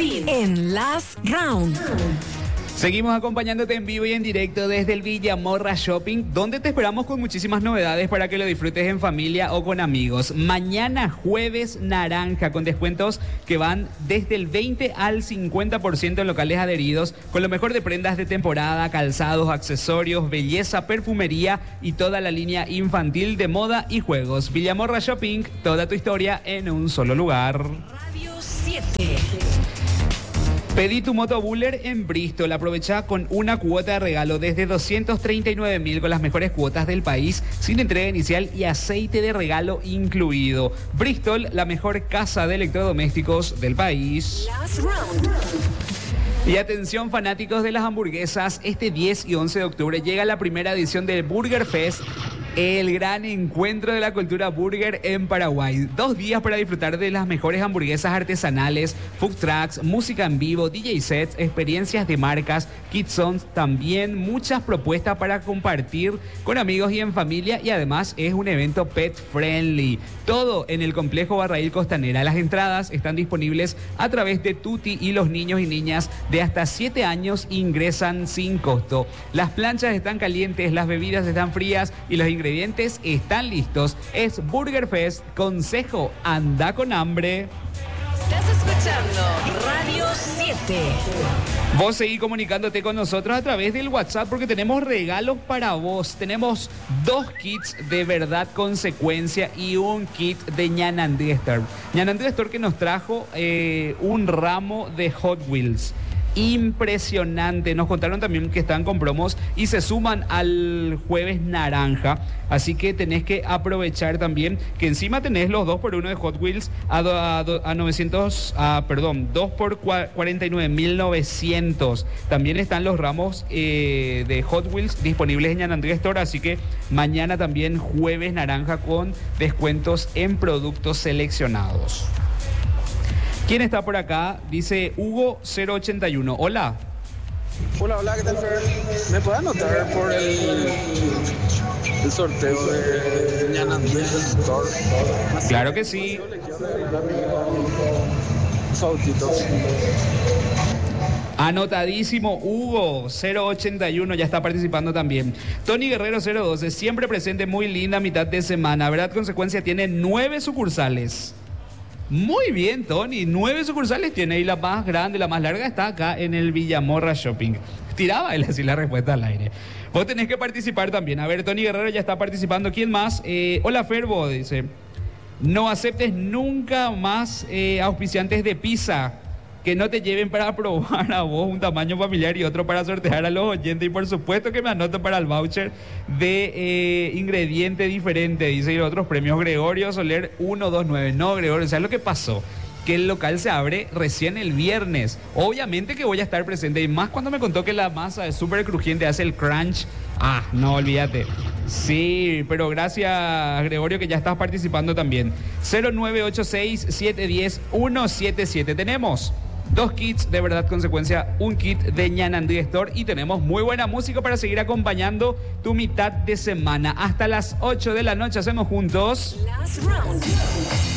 Shopping en Last Round. Seguimos acompañándote en vivo y en directo desde el Villamorra Shopping, donde te esperamos con muchísimas novedades para que lo disfrutes en familia o con amigos. Mañana jueves naranja, con descuentos que van desde el 20 al 50% en locales adheridos, con lo mejor de prendas de temporada, calzados, accesorios, belleza, perfumería y toda la línea infantil de moda y juegos. Villamorra Shopping, toda tu historia en un solo lugar. Radio 7. Pedí tu moto Buller en Bristol. Aprovecha con una cuota de regalo desde 239.000 con las mejores cuotas del país, sin entrega inicial y aceite de regalo incluido. Bristol, la mejor casa de electrodomésticos del país. Last Round. Y atención fanáticos de las hamburguesas, este 10 y 11 de octubre llega la primera edición del Burger Fest, el gran encuentro de la cultura burger en Paraguay. 2 días para disfrutar de las mejores hamburguesas artesanales, food trucks, música en vivo, DJ sets, experiencias de marcas, kids zones, también muchas propuestas para compartir con amigos y en familia, y además es un evento pet friendly. Todo en el complejo Barraíl Costanera. Las entradas están disponibles a través de Tuti y los niños y niñas de hasta 7 años ingresan sin costo. Las planchas están calientes, las bebidas están frías y los ingredientes están listos. Es Burger Fest. Consejo, anda con hambre. Estás escuchando Radio 7. Vos seguís comunicándote con nosotros a través del WhatsApp porque tenemos regalos para vos. Tenemos 2 kits de Verdad Consecuencia y un kit de Ñanandú Store. Ñanandú Store que nos trajo un ramo de Hot Wheels. Impresionante. Nos contaron también que están con promos y se suman al jueves naranja. Así que tenés que aprovechar también que encima tenés los 2x1 de Hot Wheels a 2 por 49.900. También están los ramos de Hot Wheels disponibles en Ñanandú Store. Así que mañana también jueves naranja con descuentos en productos seleccionados. ¿Quién está por acá? Dice Hugo 081. Hola. Hola, ¿qué tal, Fer? ¿Me puedes anotar por el sorteo de Ñanandú Store? Claro que sí. Sautitos. Anotadísimo, Hugo 081 ya está participando también. Tony Guerrero 012, siempre presente, muy linda mitad de semana. Verdad Consecuencia tiene 9 sucursales. Muy bien, Tony, 9 sucursales tiene y la más grande, la más larga está acá en el Villamorra Shopping. Tiraba él así la respuesta al aire. Vos tenés que participar también. A ver, Tony Guerrero ya está participando. ¿Quién más? Hola, Ferbo, dice. No aceptes nunca más auspiciantes de pizza que no te lleven para probar a vos un tamaño familiar y otro para sortear a los oyentes. Y por supuesto que me anoto para el voucher de ingrediente diferente. Dice, y los otros premios. Gregorio Soler 129. No, Gregorio, ¿sabes lo que pasó? Que el local se abre recién el viernes. Obviamente que voy a estar presente. Y más cuando me contó que la masa es súper crujiente, hace el crunch. Ah, no, olvídate. Sí, pero gracias, Gregorio, que ya estás participando también. 0986-710-177. Tenemos 2 kits de Verdad Consecuencia, un kit de Ñanandú Store y tenemos muy buena música para seguir acompañando tu mitad de semana. Hasta las 8 de la noche hacemos juntos Last Round.